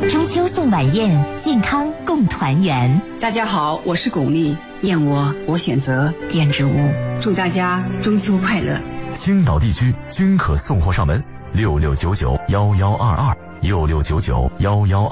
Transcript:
中秋送晚宴，健康共团圆。 大家好，我是巩俐，燕窝我选择燕之屋，祝大家中秋快乐。 青岛地区均可送货上门，66991122，66991122。